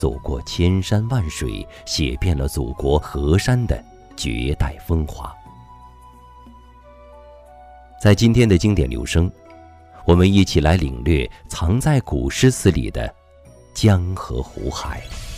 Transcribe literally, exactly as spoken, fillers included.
走过千山万水，写遍了祖国河山的绝代风华。在今天的经典留声，我们一起来领略藏在古诗词里的江河湖海。